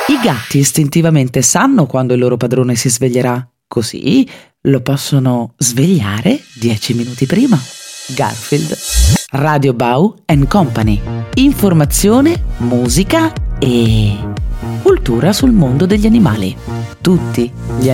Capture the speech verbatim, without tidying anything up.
I gatti istintivamente sanno quando il loro padrone si sveglierà, così lo possono svegliare dieci minuti prima. Garfield. Radio Bau and Company. Informazione, musica e cultura sul mondo degli animali. Tutti gli